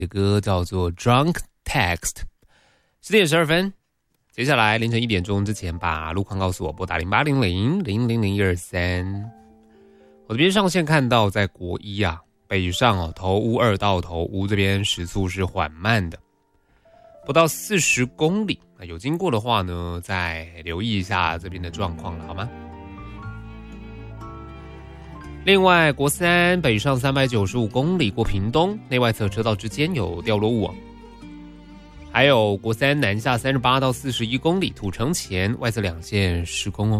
的歌叫做 Drunk Text。10点12分，接下来凌晨1点钟之前把路况告诉我，拨打0800000123。我这边上线看到在国一北上头屋2到头屋这边时速是缓慢的，不到40公里。有经过的话呢，再留意一下这边的状况了，好吗？另外，国3北上395公里过屏东，内外侧车道之间有掉落物。还有国3南下38到41公里，土城前外侧2线施工哦。